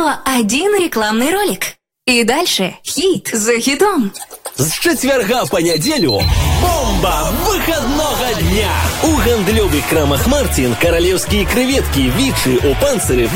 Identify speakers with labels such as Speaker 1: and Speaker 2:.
Speaker 1: Всего один рекламный ролик. И дальше хит за хитом.
Speaker 2: З четверга по неділю бомба вихідного дня! У гандльових крамах Мартін королівські креветки, вічі у панцирі